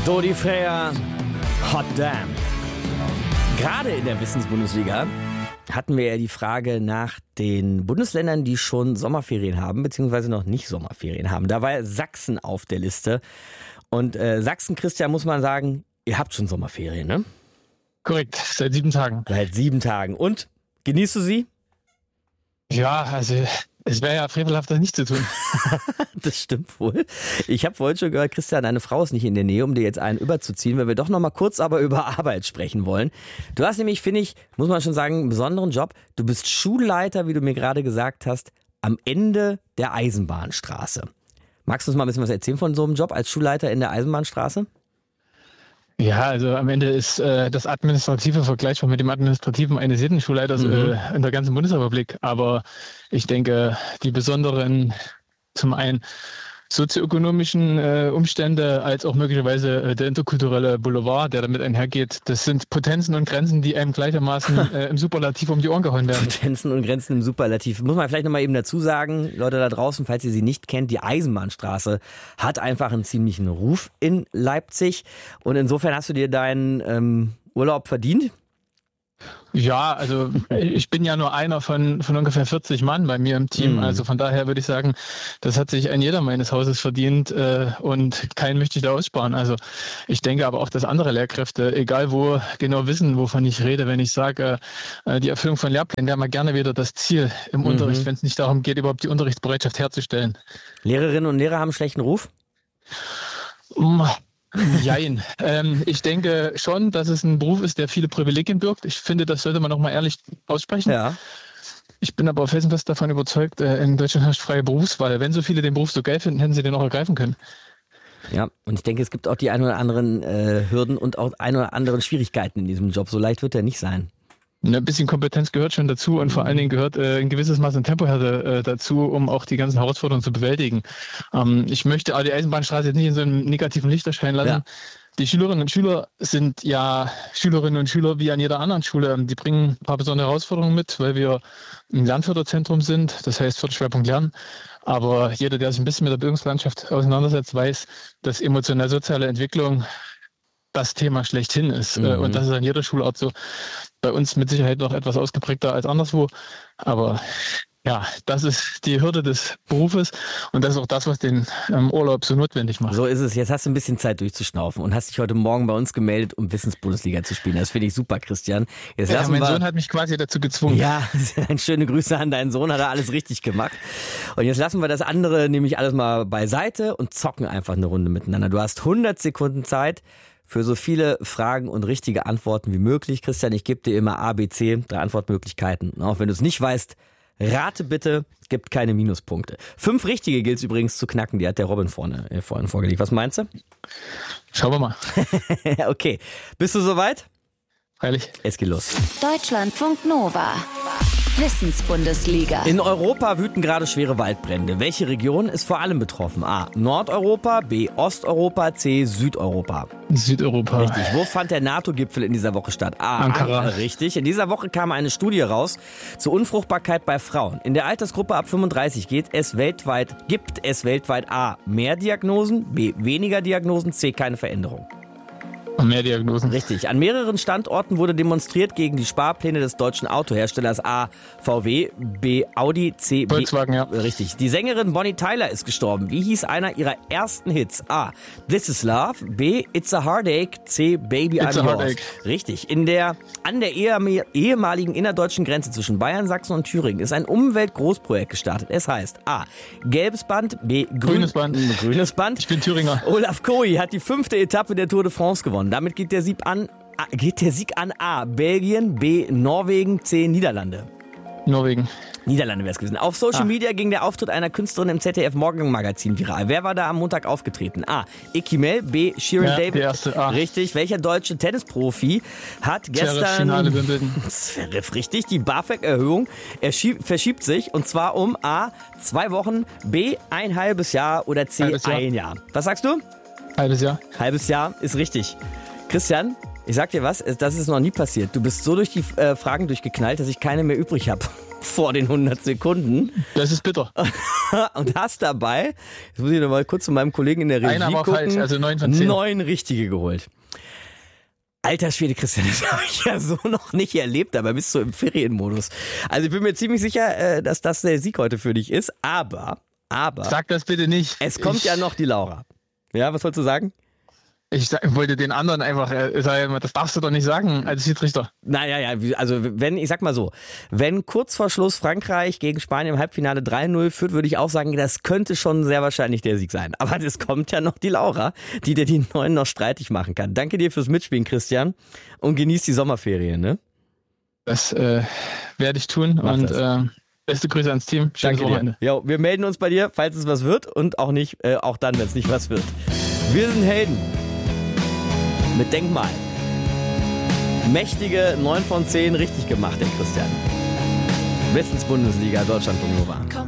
Dodi Freya, Hot Damn. Gerade in der Wissensbundesliga hatten wir ja die Frage nach den Bundesländern, die schon Sommerferien haben, beziehungsweise noch nicht Sommerferien haben. Da war ja Sachsen auf der Liste. Und Sachsen, Christian, muss man sagen, ihr habt schon Sommerferien, ne? Korrekt, seit 7 Tagen. Seit 7 Tagen. Und, genießt du sie? Ja, also es wäre ja frevelhaft, das nicht zu tun. Das stimmt wohl. Ich habe vorhin schon gehört, Christian, deine Frau ist nicht in der Nähe, um dir jetzt einen überzuziehen, weil wir doch noch mal kurz aber über Arbeit sprechen wollen. Du hast nämlich, finde ich, muss man schon sagen, einen besonderen Job. Du bist Schulleiter, wie du mir gerade gesagt hast, am Ende der Eisenbahnstraße. Magst du uns mal ein bisschen was erzählen von so einem Job als Schulleiter in der Eisenbahnstraße? Ja, also am Ende ist das Administrative vergleichbar mit dem Administrativen eines jeden Schulleiters in der ganzen Bundesrepublik. Aber ich denke, die besonderen, zum einen sozioökonomischen Umstände, als auch möglicherweise der interkulturelle Boulevard, der damit einhergeht, das sind Potenzen und Grenzen, die einem gleichermaßen im Superlativ um die Ohren gehauen werden. Potenzen und Grenzen im Superlativ. Muss man vielleicht nochmal eben dazu sagen, Leute da draußen, falls ihr sie nicht kennt, die Eisenbahnstraße hat einfach einen ziemlichen Ruf in Leipzig. Und insofern hast du dir deinen Urlaub verdient? Ja, also ich bin ja nur einer von ungefähr 40 Mann bei mir im Team. Also von daher würde ich sagen, das hat sich ein jeder meines Hauses verdient und keinen möchte ich da aussparen. Also ich denke aber auch, dass andere Lehrkräfte, egal wo, genau wissen, wovon ich rede, wenn ich sage, die Erfüllung von Lehrplänen wäre mal gerne wieder das Ziel im Unterricht, wenn es nicht darum geht, überhaupt die Unterrichtsbereitschaft herzustellen. Lehrerinnen und Lehrer haben einen schlechten Ruf? Jein. Ich denke schon, dass es ein Beruf ist, der viele Privilegien birgt. Ich finde, das sollte man noch mal ehrlich aussprechen. Ja. Ich bin aber felsenfest davon überzeugt, in Deutschland herrscht freie Berufswahl. Wenn so viele den Beruf so geil finden, hätten sie den auch ergreifen können. Ja, und ich denke, es gibt auch die ein oder anderen Hürden und auch ein oder anderen Schwierigkeiten in diesem Job. So leicht wird er nicht sein. Ein bisschen Kompetenz gehört schon dazu und vor allen Dingen gehört ein gewisses Maß an Tempohärte dazu, um auch die ganzen Herausforderungen zu bewältigen. Ich möchte aber die Eisenbahnstraße jetzt nicht in so einem negativen Licht erscheinen lassen. Ja. Die Schülerinnen und Schüler sind ja Schülerinnen und Schüler wie an jeder anderen Schule. Die bringen ein paar besondere Herausforderungen mit, weil wir ein Lernförderzentrum sind, das heißt Förderschwerpunkt Lernen. Aber jeder, der sich ein bisschen mit der Bildungslandschaft auseinandersetzt, weiß, dass emotional-soziale Entwicklung das Thema schlechthin ist. Und das ist an jeder Schulart so. Bei uns mit Sicherheit noch etwas ausgeprägter als anderswo. Aber ja, das ist die Hürde des Berufes und das ist auch das, was den Urlaub so notwendig macht. So ist es. Jetzt hast du ein bisschen Zeit durchzuschnaufen und hast dich heute Morgen bei uns gemeldet, um Wissensbundesliga zu spielen. Das finde ich super, Christian. Jetzt mein Sohn hat mich quasi dazu gezwungen. Ja, schöne Grüße an deinen Sohn, hat er alles richtig gemacht. Und jetzt lassen wir das andere nämlich alles mal beiseite und zocken einfach eine Runde miteinander. Du hast 100 Sekunden Zeit für so viele Fragen und richtige Antworten wie möglich. Christian, ich gebe dir immer A, B, C, 3 Antwortmöglichkeiten. Und auch wenn du es nicht weißt, rate bitte, es gibt keine Minuspunkte. 5 richtige gilt es übrigens zu knacken, die hat der Robin vorhin vorgelegt. Was meinst du? Schauen wir mal. Okay, bist du soweit? Freilich. Es geht los. Deutschlandfunk Nova. Wissensbundesliga. In Europa wüten gerade schwere Waldbrände. Welche Region ist vor allem betroffen? A. Nordeuropa, B. Osteuropa, C. Südeuropa. Südeuropa. Richtig. Wo fand der NATO-Gipfel in dieser Woche statt? A. Ankara. Richtig. In dieser Woche kam eine Studie raus zur Unfruchtbarkeit bei Frauen. In der Altersgruppe ab 35 gibt es weltweit A. Mehr Diagnosen, B. Weniger Diagnosen, C. Keine Veränderung. Mehr Diagnosen. Richtig. An mehreren Standorten wurde demonstriert gegen die Sparpläne des deutschen Autoherstellers A. VW, B. Audi, C. Volkswagen, ja. Richtig. Die Sängerin Bonnie Tyler ist gestorben. Wie hieß einer ihrer ersten Hits? A. This is Love, B. It's a Heartache, C. Baby I'm Yours. Richtig. An der ehemaligen innerdeutschen Grenze zwischen Bayern, Sachsen und Thüringen ist ein Umweltgroßprojekt gestartet. Es heißt A. Gelbes Band, B. Grünes Band. Grünes Band. Ich bin Thüringer. Olaf Kohi hat die 5. Etappe der Tour de France gewonnen. Damit geht der Sieg an A. Belgien, B. Norwegen, C. Niederlande. Niederlande wäre es gewesen. Auf Social Media ging der Auftritt einer Künstlerin im ZDF Morgenmagazin viral. Wer war da am Montag aufgetreten? A. Ikimel, B. Shirin David. Der erste A. Richtig. Welcher deutsche Tennisprofi hat gestern... Finale Wimbledon. Richtig. Die BAföG-Erhöhung verschiebt sich und zwar um A. 2 Wochen, B. ein halbes Jahr oder C. ein Jahr. Was sagst du? Halbes Jahr. Halbes Jahr ist richtig. Christian, ich sag dir was, das ist noch nie passiert. Du bist so durch die Fragen durchgeknallt, dass ich keine mehr übrig habe. vor den 100 Sekunden. Das ist bitter. Und hast dabei, jetzt muss ich noch mal kurz zu meinem Kollegen in der Regie Einer war gucken, falsch, also 9 von 10. 9 richtige geholt. Alter Schwede, Christian, das habe ich ja so noch nicht erlebt, aber bist du im Ferienmodus. Also ich bin mir ziemlich sicher, dass das der Sieg heute für dich ist, aber Sag das bitte nicht. es kommt ja noch die Laura. Ja, was wolltest du sagen? Ich wollte den anderen einfach sagen, das darfst du doch nicht sagen als Schiedsrichter. Naja, also ich sag mal so, wenn kurz vor Schluss Frankreich gegen Spanien im Halbfinale 3-0 führt, würde ich auch sagen, das könnte schon sehr wahrscheinlich der Sieg sein. Aber es kommt ja noch die Laura, die dir die 9 noch streitig machen kann. Danke dir fürs Mitspielen, Christian, und genieß die Sommerferien, ne? Das werde ich tun. Mach und das. beste Grüße ans Team. Schönes Danke Wochenende. dir. Ja, wir melden uns bei dir, falls es was wird und auch nicht, auch dann, wenn es nicht was wird. Wir sind Helden. Mit Denkmal. Mächtige 9 von 10 richtig gemacht, der Christian. Westens Bundesliga, Deutschland von Nova.